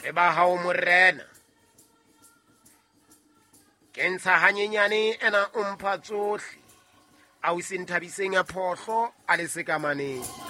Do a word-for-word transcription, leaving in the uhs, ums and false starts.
e ba hao morena ke ntsha hanyenyane ena o mpha tsohle a o se nthabiseng ya phohlo a le sekamaneng